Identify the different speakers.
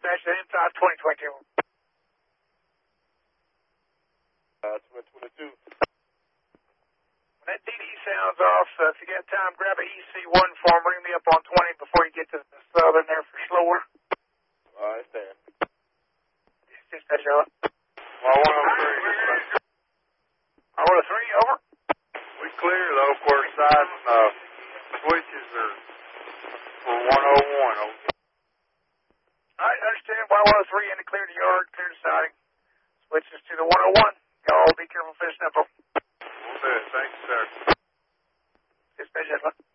Speaker 1: Dispatch inside 2022.
Speaker 2: 22.
Speaker 1: When that DD sounds off, if you got time, grab a EC1 form, bring me up on 20 before you get to the southern there for slower.
Speaker 2: I understand.
Speaker 1: Dispatch out.
Speaker 2: 103.
Speaker 1: 103, over.
Speaker 2: We clear though for side switches are for 101. Over.
Speaker 1: I understand. 103 in the clear to yard, clear to siding. Switches to the 101. Y'all be careful finishing up.
Speaker 2: We'll do it. Thanks, sir.
Speaker 1: Dispatch out.